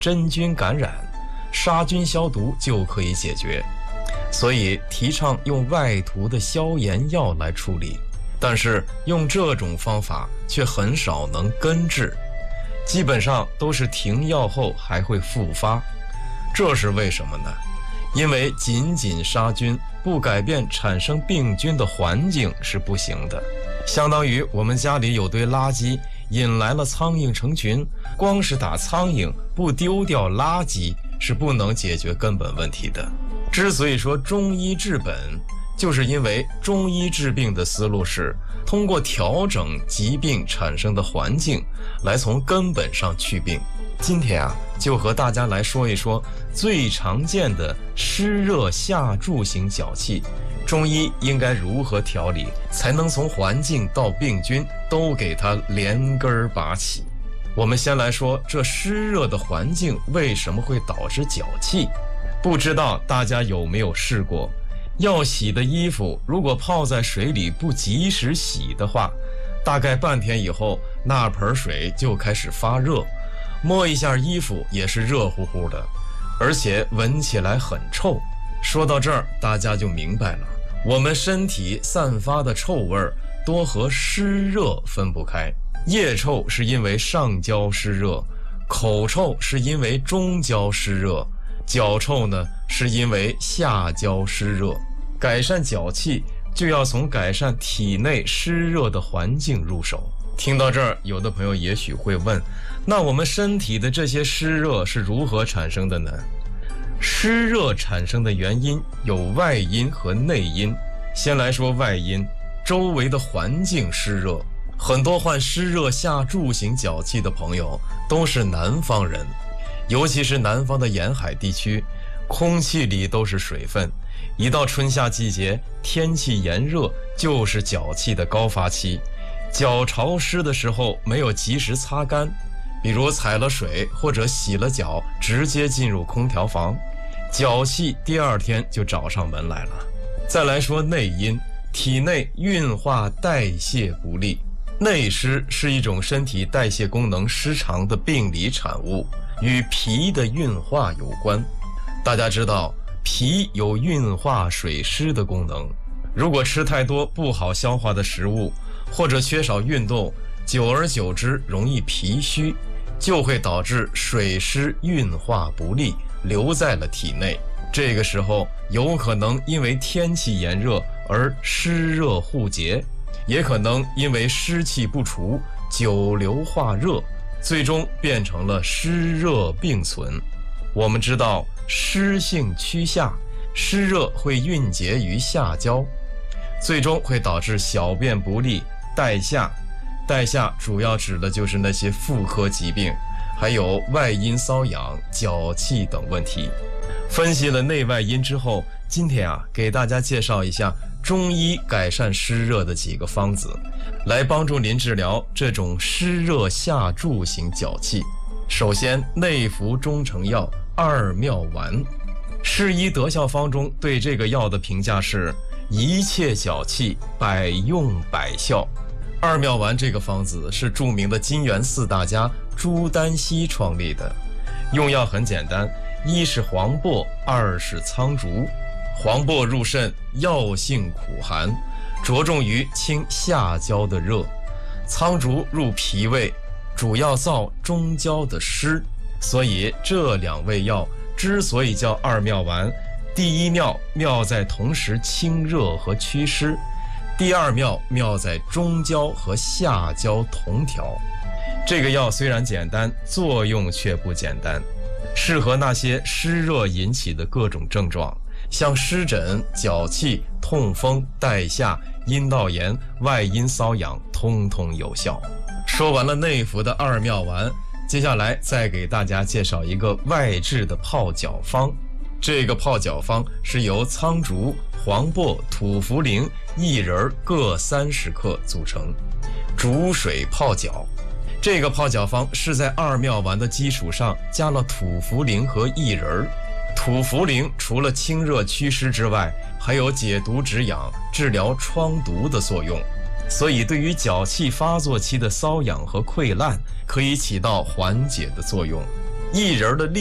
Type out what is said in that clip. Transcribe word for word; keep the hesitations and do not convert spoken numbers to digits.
真菌感染，杀菌消毒就可以解决。所以提倡用外涂的消炎药来处理，但是用这种方法却很少能根治，基本上都是停药后还会复发。这是为什么呢？因为仅仅杀菌不改变产生病菌的环境是不行的。相当于我们家里有堆垃圾，引来了苍蝇成群，光是打苍蝇不丢掉垃圾是不能解决根本问题的。之所以说中医治本，就是因为中医治病的思路是通过调整疾病产生的环境来从根本上去病。今天啊，就和大家来说一说最常见的湿热下注型脚气，中医应该如何调理，才能从环境到病菌都给它连根儿拔起。我们先来说这湿热的环境为什么会导致脚气。不知道大家有没有试过，要洗的衣服如果泡在水里不及时洗的话，大概半天以后那盆水就开始发热，摸一下衣服也是热乎乎的，而且闻起来很臭。说到这儿大家就明白了，我们身体散发的臭味多和湿热分不开。腋臭是因为上焦湿热，口臭是因为中焦湿热，脚臭呢是因为下焦湿热。改善脚气就要从改善体内湿热的环境入手。听到这儿，有的朋友也许会问，那我们身体的这些湿热是如何产生的呢？湿热产生的原因有外因和内因。先来说外因，周围的环境湿热。很多患湿热下注型脚气的朋友都是南方人，尤其是南方的沿海地区，空气里都是水分，一到春夏季节，天气炎热就是脚气的高发期。脚潮湿的时候没有及时擦干，比如踩了水或者洗了脚直接进入空调房，脚气第二天就找上门来了。再来说内因，体内运化代谢不利。内湿是一种身体代谢功能失常的病理产物，与脾的运化有关。大家知道脾有运化水湿的功能，如果吃太多不好消化的食物，或者缺少运动，久而久之容易脾虚，就会导致水湿运化不利，留在了体内。这个时候有可能因为天气炎热而湿热互结，也可能因为湿气不除，久留化热，最终变成了湿热并存。我们知道湿性趋下，湿热会蕴结于下焦，最终会导致小便不利、带下。带下主要指的就是那些妇科疾病，还有外阴瘙痒、脚气等问题。分析了内外因之后，今天啊，给大家介绍一下中医改善湿热的几个方子，来帮助您治疗这种湿热下注型脚气。首先，内服中成药二妙丸。适医德效方中对这个药的评价是一切脚气百用百效。二妙丸这个方子是著名的金元四大家朱丹溪创立的，用药很简单，一是黄柏，二是苍竹。黄柏入肾，药性苦寒，着重于清下焦的热；苍竹入脾胃，主要燥中焦的湿。所以这两味药之所以叫二妙丸，第一妙妙在同时清热和祛湿，第二妙妙在中焦和下焦同调。这个药虽然简单，作用却不简单，适合那些湿热引起的各种症状，像湿疹、脚气、痛风、带下、阴道炎、外阴瘙痒，通通有效。说完了内服的二妙丸，接下来再给大家介绍一个外治的泡脚方。这个泡脚方是由苍竹、黄柏、土茯苓、薏仁各三十克组成，煮水泡脚。这个泡脚方是在二妙丸的基础上加了土茯苓和薏仁。土茯苓除了清热祛湿之外，还有解毒止痒、治疗疮毒的作用，所以对于脚气发作期的瘙痒和溃烂可以起到缓解的作用。 一人的力